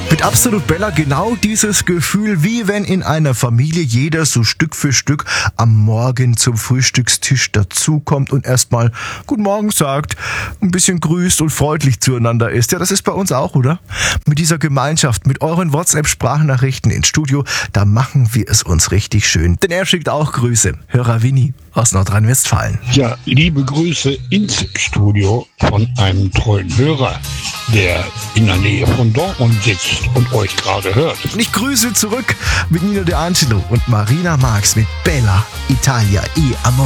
Mit Absolut Bella genau dieses Gefühl, wie wenn in einer Familie jeder so Stück für Stück am Morgen zum Frühstückstisch dazukommt und erstmal Guten Morgen sagt, ein bisschen grüßt und freundlich zueinander ist. Ja, das ist bei uns auch, oder? Mit dieser Gemeinschaft, mit euren WhatsApp-Sprachnachrichten ins Studio, da machen wir es uns richtig schön. Denn er schickt auch Grüße. Hörer Winnie aus Nordrhein-Westfalen. Ja, liebe Grüße ins Studio von einem treuen Hörer, der in der Nähe von Dortmund sitzt und euch gerade hört. Und ich grüße zurück mit Nino De Angelo und Marina Marx mit Bella Italia e Amore.